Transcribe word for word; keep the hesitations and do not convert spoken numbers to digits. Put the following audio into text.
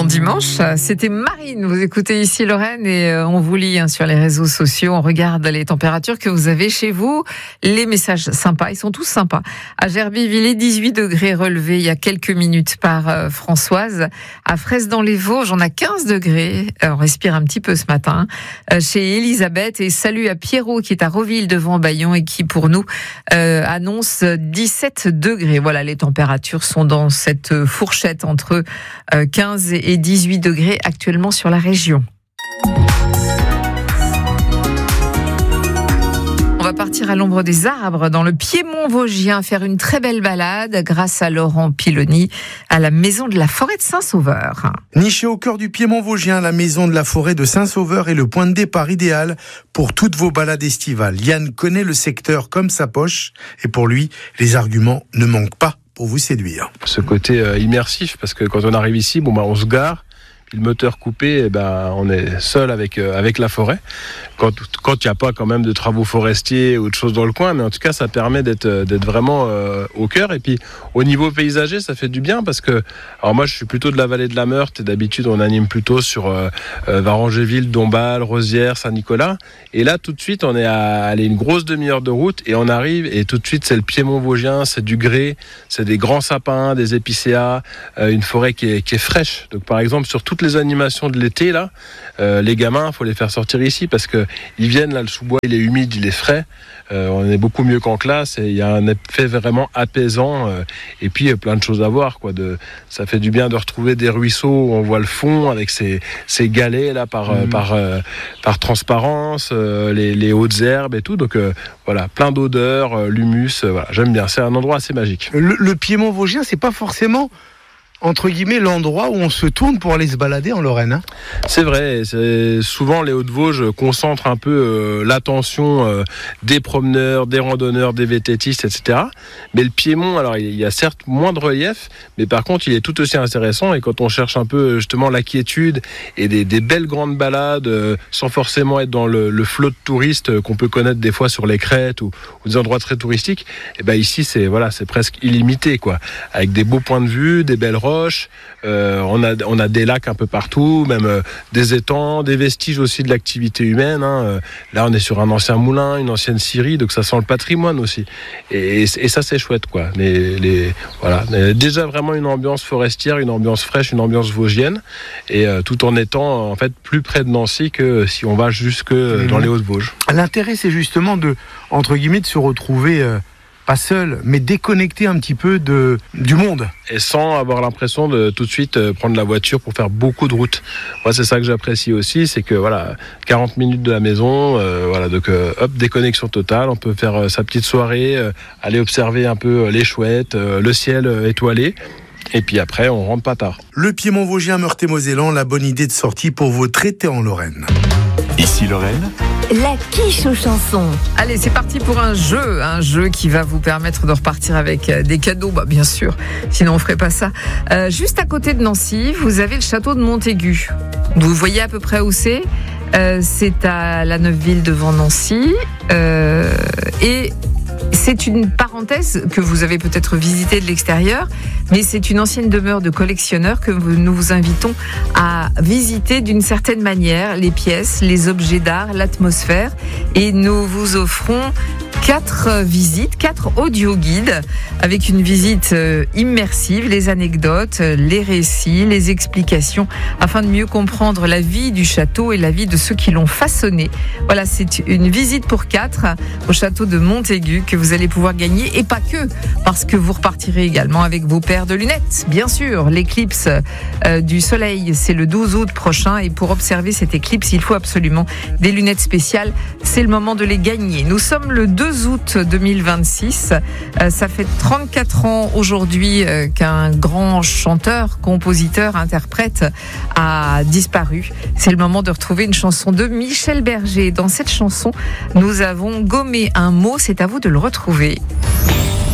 bon dimanche. C'était Marine. Vous écoutez ici Lorraine et on vous lit hein, sur les réseaux sociaux. On regarde les températures que vous avez chez vous. Les messages sympas, ils sont tous sympas. À Gerby-Villers, dix-huit degrés relevés il y a quelques minutes par euh, Françoise. À Fraisse-dans-les-Vosges, on a quinze degrés. Euh, on respire un petit peu ce matin. Euh, chez Elisabeth, et salut à Pierrot qui est à Roville devant Bayon et qui pour nous euh, annonce dix-sept degrés. Voilà, les températures sont dans cette fourchette entre quinze et dix-huit degrés actuellement sur la région. On va partir à l'ombre des arbres dans le Piémont vosgien, faire une très belle balade grâce à Laurent Piloni à la maison de la forêt de Saint-Sauveur. Niché au cœur du Piémont vosgien, la maison de la forêt de Saint-Sauveur est le point de départ idéal pour toutes vos balades estivales. Yann connaît le secteur comme sa poche et pour lui, les arguments ne manquent pas pour vous séduire. Ce côté euh, immersif, parce que quand on arrive ici, bon bah on se gare, puis le moteur coupé, et ben on est seul avec euh, avec la forêt. Quand quand il n'y a pas quand même de travaux forestiers ou de choses dans le coin, mais en tout cas ça permet d'être d'être vraiment euh, au cœur. Et puis au niveau paysager, ça fait du bien parce que alors moi je suis plutôt de la vallée de la Meurthe et d'habitude on anime plutôt sur euh, euh, Varangéville, Dombasle, Rosières, Saint-Nicolas. Et là tout de suite on est à aller une grosse demi-heure de route et on arrive et tout de suite c'est le Piémont vosgien, c'est du grès, c'est des grands sapins, des épicéas, euh, une forêt qui est qui est fraîche. Donc par exemple sur toutes les animations de l'été là, euh, les gamins faut les faire sortir ici parce que ils viennent là, le sous-bois il est humide, il est frais, euh, on est beaucoup mieux qu'en classe et il y a un effet vraiment apaisant euh, et puis euh, plein de choses à voir quoi. De, ça fait du bien de retrouver des ruisseaux où on voit le fond avec ces, ces galets là par, mmh. euh, par, euh, par transparence, euh, les, les hautes herbes et tout, donc euh, voilà, plein d'odeurs, euh, l'humus, euh, voilà, j'aime bien, c'est un endroit assez magique. Le, le Piémont vosgien, c'est pas forcément entre guillemets l'endroit où on se tourne pour aller se balader en Lorraine. Hein. C'est vrai, c'est souvent les Hauts-de-Vosges concentrent un peu euh, l'attention euh, des promeneurs, des randonneurs, des vététistes, et cetera. Mais le Piémont, alors il y a certes moins de relief, mais par contre il est tout aussi intéressant. Et quand on cherche un peu justement la quiétude et des, des belles grandes balades, euh, sans forcément être dans le, le flot de touristes euh, qu'on peut connaître des fois sur les crêtes ou, ou des endroits très touristiques, et ben ici c'est voilà, c'est presque illimité quoi, avec des beaux points de vue, des belles roches. Euh, on a on a des lacs un peu partout, même euh, des étangs, des vestiges aussi de l'activité humaine. Hein. Euh, là, on est sur un ancien moulin, une ancienne scierie, donc ça sent le patrimoine aussi. Et, et, et ça, c'est chouette, quoi. Les, les voilà, déjà vraiment une ambiance forestière, une ambiance fraîche, une ambiance vosgienne, et euh, tout en étant en fait plus près de Nancy que si on va jusque mmh. dans les Hauts-de-Vosges. L'intérêt, c'est justement de entre guillemets de se retrouver. Euh... Pas seul, mais déconnecté un petit peu de, du monde. Et sans avoir l'impression de tout de suite prendre la voiture pour faire beaucoup de route. Moi, c'est ça que j'apprécie aussi, c'est que voilà, quarante minutes de la maison, euh, voilà, donc euh, hop, déconnexion totale. On peut faire euh, sa petite soirée, euh, aller observer un peu les chouettes, euh, le ciel euh, étoilé. Et puis après, on rentre pas tard. Le Piémont vosgien, Meurthe-et-Mosellan, la bonne idée de sortie pour vos traités en Lorraine. Ici Lorraine. La quiche aux chansons. Allez, c'est parti pour un jeu, un jeu qui va vous permettre de repartir avec des cadeaux, bah bien sûr, sinon on ferait pas ça. Euh, juste à côté de Nancy, vous avez le château de Montaigu. Vous voyez à peu près où c'est. Euh, c'est à la Neuveville devant Nancy. Euh, et c'est une parenthèse que vous avez peut-être visitée de l'extérieur, mais c'est une ancienne demeure de collectionneurs que nous vous invitons à visiter d'une certaine manière, les pièces, les objets d'art, l'atmosphère, et nous vous offrons quatre visites, quatre audio-guides avec une visite immersive, les anecdotes, les récits, les explications, afin de mieux comprendre la vie du château et la vie de ceux qui l'ont façonné. Voilà, c'est une visite pour quatre au château de Montaigu que vous allez pouvoir gagner, et pas que, parce que vous repartirez également avec vos paires de lunettes. Bien sûr, l'éclipse euh, du soleil, c'est le douze août prochain, et pour observer cette éclipse, il faut absolument des lunettes spéciales. C'est le moment de les gagner. Nous sommes le deux août deux mille vingt-six. Euh, ça fait trente-quatre ans aujourd'hui euh, qu'un grand chanteur, compositeur, interprète a disparu. C'est le moment de retrouver une chanson de Michel Berger. Dans cette chanson, nous avons gommé un mot. C'est à vous de le retrouver.